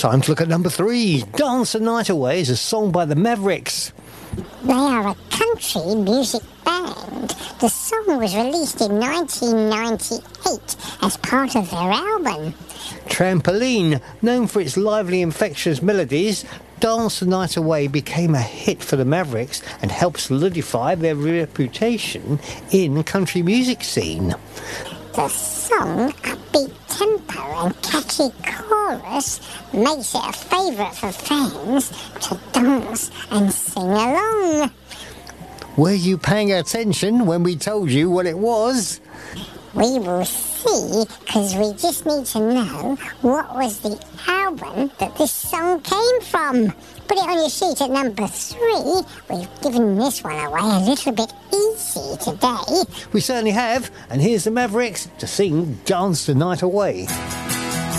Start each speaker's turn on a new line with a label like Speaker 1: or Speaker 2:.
Speaker 1: Time to look at number 3. Dance the Night Away is a song by the Mavericks.
Speaker 2: They are a country music band. The song was released in 1998 as part of their album.
Speaker 1: Trampoline, known for its lively infectious melodies, Dance the Night Away became a hit for the Mavericks and helped solidify their reputation in the country music scene.
Speaker 2: The song, upbeat tempo and catchy chorus makes it a favourite for fans to dance and sing along.
Speaker 1: Were you paying attention when we told you what it was?
Speaker 2: We will see, because we just need to know what was the album that this song came from. Put it on your sheet at number 3. We've given this one away a little bit easy today.
Speaker 1: We certainly have, and here's the Mavericks to sing Dance the Night Away.